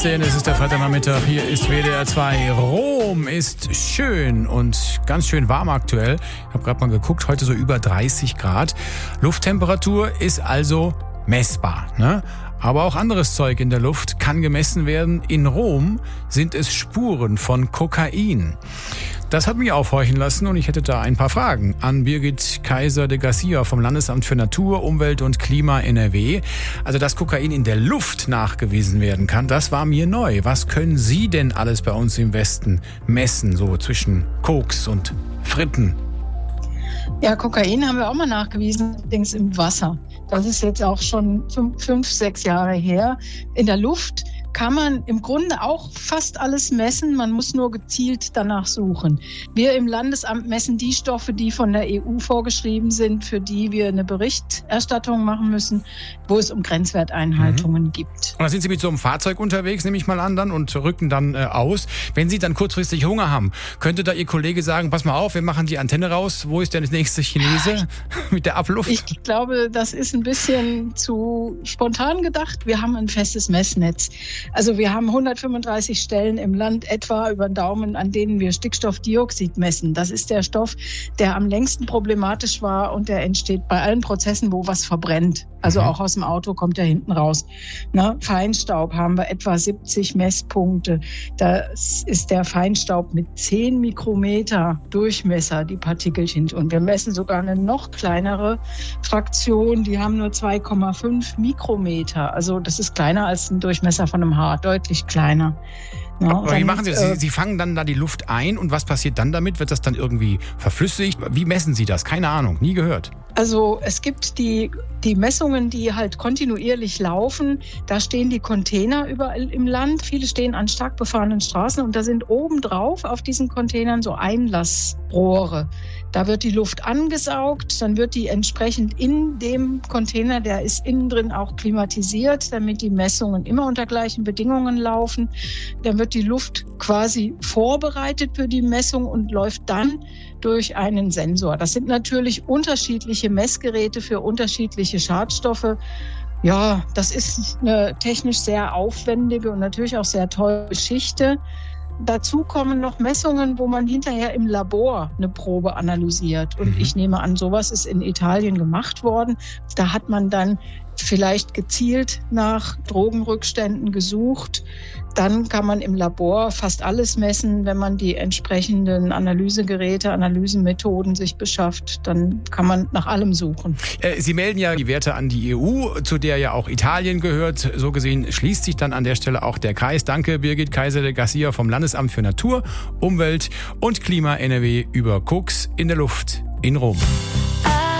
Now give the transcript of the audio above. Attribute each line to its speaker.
Speaker 1: Es ist der Freitagnachmittag, hier ist WDR 2. Rom ist schön und ganz schön warm aktuell. Ich habe gerade mal geguckt, heute so über 30 Grad. Lufttemperatur ist also messbar, ne? Aber auch anderes Zeug in der Luft kann gemessen werden. In Rom sind es Spuren von Kokain. Das hat mich aufhorchen lassen und ich hätte da ein paar Fragen an Birgit Kaiser de Garcia vom Landesamt für Natur, Umwelt und Klima NRW. Also, dass Kokain in der Luft nachgewiesen werden kann, das war mir neu. Was können Sie denn alles bei uns im Westen messen, so zwischen Koks und Fritten?
Speaker 2: Ja, Kokain haben wir auch mal nachgewiesen, allerdings im Wasser. Das ist jetzt auch schon 5-6 Jahre her. In der Luft kann man im Grunde auch fast alles messen. Man muss nur gezielt danach suchen. Wir im Landesamt messen die Stoffe, die von der EU vorgeschrieben sind, für die wir eine Berichterstattung machen müssen, wo es um Grenzwerteinhaltungen gibt.
Speaker 1: Und da sind Sie mit so einem Fahrzeug unterwegs, nehme ich mal an, dann, und rücken dann aus. Wenn Sie dann kurzfristig Hunger haben, könnte da Ihr Kollege sagen, pass mal auf, wir machen die Antenne raus. Wo ist denn das nächste Chinese mit der Abluft?
Speaker 2: Ich glaube, das ist ein bisschen zu spontan gedacht. Wir haben ein festes Messnetz. Also wir haben 135 Stellen im Land etwa über den Daumen, an denen wir Stickstoffdioxid messen. Das ist der Stoff, der am längsten problematisch war und der entsteht bei allen Prozessen, wo was verbrennt. Also auch aus dem Auto kommt er hinten raus. Feinstaub haben wir etwa 70 Messpunkte. Das ist der Feinstaub mit 10 Mikrometer Durchmesser, die Partikelchen. Und wir messen sogar eine noch kleinere Fraktion, die haben nur 2,5 Mikrometer. Also das ist kleiner als ein Durchmesser von einem Haar, deutlich kleiner. Ja,
Speaker 1: aber wie machen Sie das? Sie fangen dann da die Luft ein und was passiert dann damit? Wird das dann irgendwie verflüssigt? Wie messen Sie das? Keine Ahnung, nie gehört.
Speaker 2: Also es gibt die Messungen, die halt kontinuierlich laufen. Da stehen die Container überall im Land. Viele stehen an stark befahrenen Straßen und da sind obendrauf auf diesen Containern so Einlassrohre. Da wird die Luft angesaugt, dann wird die entsprechend in dem Container, der ist innen drin auch klimatisiert, damit die Messungen immer unter gleichen Bedingungen laufen. Dann wird die Luft quasi vorbereitet für die Messung und läuft dann durch einen Sensor. Das sind natürlich unterschiedliche Messgeräte für unterschiedliche Schadstoffe. Ja, das ist eine technisch sehr aufwendige und natürlich auch sehr teure Geschichte. Dazu kommen noch Messungen, wo man hinterher im Labor eine Probe analysiert. Und ich nehme an, sowas ist in Italien gemacht worden. Da hat man dann vielleicht gezielt nach Drogenrückständen gesucht. Dann kann man im Labor fast alles messen. Wenn man die entsprechenden Analysegeräte, Analysemethoden sich beschafft, dann kann man nach allem suchen.
Speaker 1: Sie melden ja die Werte an die EU, zu der ja auch Italien gehört. So gesehen schließt sich dann an der Stelle auch der Kreis. Danke, Birgit Kaiser de Garcia vom Landesamt für Natur, Umwelt und Klima NRW über Koks in der Luft in Rom.